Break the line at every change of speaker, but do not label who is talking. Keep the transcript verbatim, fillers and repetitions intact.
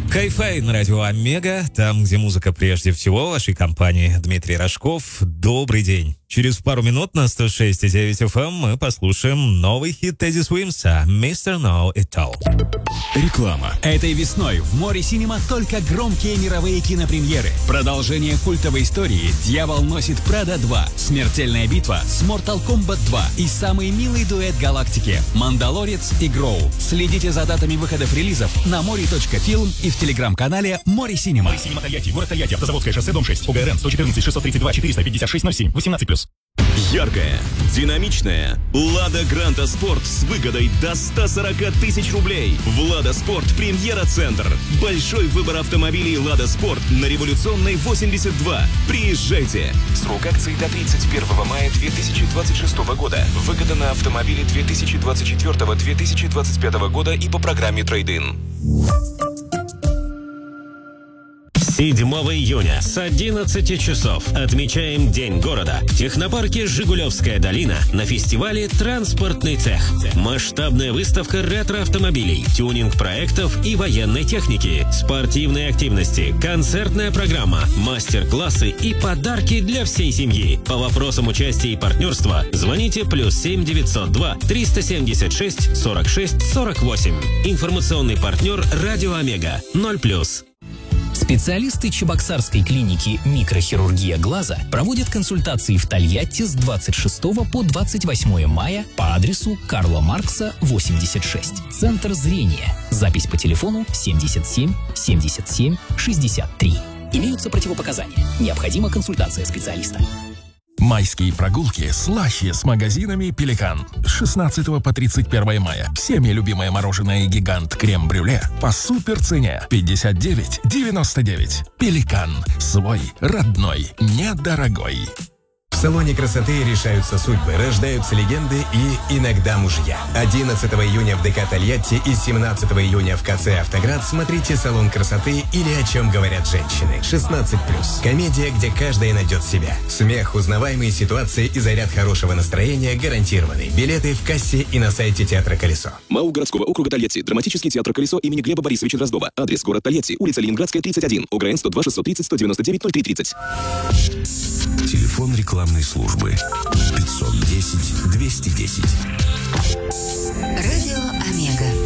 Хай-фай на радио Омега, там, где музыка прежде всего, в вашей компании Дмитрий Рожков. Добрый день. Через пару минут на сто шесть и девять эф эм мы послушаем новый хит Тедди Свимса «мистер Know It All».
Реклама. Этой весной в Море Синема только громкие мировые кинопремьеры. Продолжение культовой истории «Дьявол носит Прада два», «Смертельная битва» с Mortal Kombat два и самый милый дуэт галактики «Мандалорец» и «Гроу». Следите за датами выходов релизов на море точка фильм и в телеграм-канале Море Синема.
Море Синема Тольятти, город Тольятти, Автозаводское шоссе, дом шесть, ОГРН сто четырнадцать шестьсот тридцать два четыреста пятьдесят шесть ноль семь, восемнадцать плюс.
Яркая, динамичная «Лада Гранта Спорт» с выгодой до ста сорока тысяч рублей. В «Лада Спорт» премьера-центр. Большой выбор автомобилей «Лада Спорт» на Революционной восемьдесят два. Приезжайте. Срок акции до тридцать первого мая две тысячи двадцать шестого года. Выгода на автомобили две тысячи двадцать четвёртого — две тысячи двадцать пятого года и по программе «Трейд-ин».
седьмого июня с одиннадцати часов отмечаем День города в технопарке «Жигулевская долина» на фестивале «Транспортный цех». Масштабная выставка ретро-автомобилей, тюнинг-проектов и военной техники, спортивные активности, концертная программа, мастер-классы и подарки для всей семьи. По вопросам участия и партнерства звоните плюс семь девятьсот два триста семьдесят шесть сорок шесть сорок восемь. Информационный партнер «Радио Омега» ноль плюс.
Специалисты Чебоксарской клиники «Микрохирургия глаза» проводят консультации в Тольятти с двадцать шестого по двадцать восьмое мая по адресу Карла Маркса, восемьдесят шесть. Центр зрения. Запись по телефону семьдесят семь семьдесят семь шестьдесят три. Имеются противопоказания. Необходима консультация специалиста.
Майские прогулки слаще с магазинами «Пеликан». С шестнадцатого по тридцать первое мая. Всеми любимое мороженое «Гигант Крем-брюле» по супер цене пятьдесят девять девяносто девять. «Пеликан». Свой, родной, недорогой.
В салоне красоты решаются судьбы, рождаются легенды и иногда мужья. одиннадцатого июня в ДК Тольятти и семнадцатого июня в КЦ «Автоград» смотрите «Салон красоты» или «О чем говорят женщины». шестнадцать плюс. Комедия, где каждая найдет себя. Смех, узнаваемые ситуации и заряд хорошего настроения гарантированы. Билеты в кассе и на сайте Театра «Колесо».
МАУ городского округа Тольятти. Драматический театр «Колесо» имени Глеба Борисовича Дроздова. Адрес: город Тольятти, улица Ленинградская, тридцать один, ОГРН сто два шестьсот тридцать сто девяносто девять ноль три тридцать.
Телефон рекламной службы пятьсот десять двести десять.
Радио Омега.